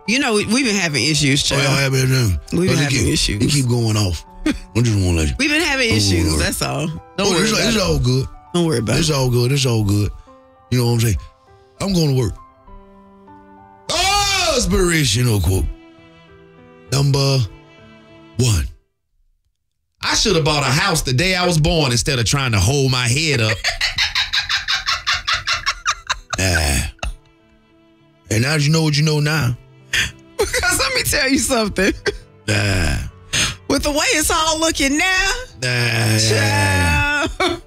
You know, we've been having issues, child. Oh, y'all have been We've been having issues. You keep going off. I just want to let you. We've been having issues, that's all. Don't worry about it. It's all good. Don't worry about it. It's all good. It's all good. You know what I'm saying? I'm going to work. Inspirational quote. Number 1. I should have bought a house the day I was born instead of trying to hold my head up. And now you know what you know now. Because let me tell you something. With the way it's all looking now, child.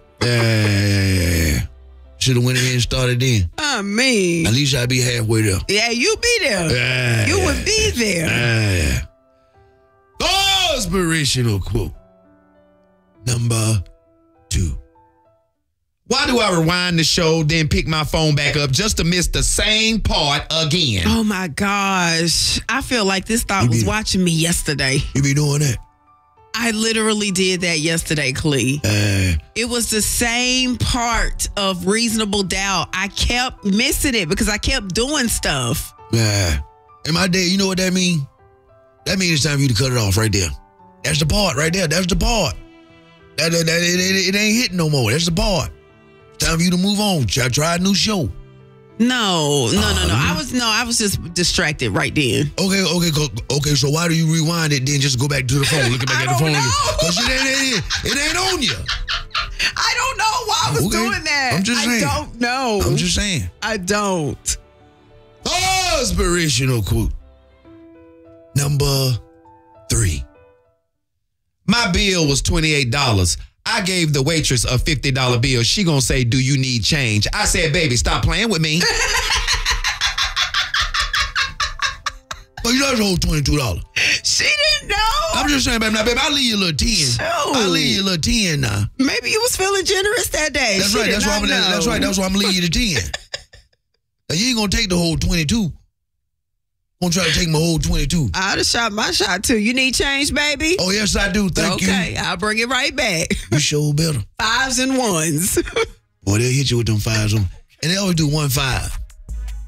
Should have went ahead and started then. I mean. At least I'd be halfway there. Yeah, you be there. You would be there. Inspirational quote. Number 2. Why do I rewind the show, then pick my phone back up just to miss the same part again? Oh, my gosh. I feel like this thought was watching me yesterday. You be doing that? I literally did that yesterday, Clee. It was the same part of Reasonable Doubt. I kept missing it because I kept doing stuff. In my day, you know what that means? That means it's time for you to cut it off right there. That's the part right there. That's the part. It ain't hitting no more. That's the part. It's time for you to move on. Try a new show. No. I was just distracted right then. Okay. So why do you rewind it then just go back to the phone? Looking back at the phone. Because it ain't on you. I don't know why I was doing that. I'm just saying. I don't know. I'm just saying. I don't. Inspirational quote. Number 3. My bill was $28. I gave the waitress a $50 bill. She gonna say, do you need change? I said, baby, stop playing with me. But you know it's whole $22. She didn't know. I'm just saying, baby, I'll leave you a little 10. Shoot. I'll leave you a little 10 now. Maybe you was feeling generous that day. That's right. That's why I'm gonna leave you the 10. Now, you ain't gonna take the whole 22. I'm gonna try to take my whole 22. I'd have shot my shot too. You need change, baby? Oh, yes, I do. Thank you. Okay, I'll bring it right back. You sure better. 5s and 1s. Boy, they'll hit you with them 5s. And they always do 1-5.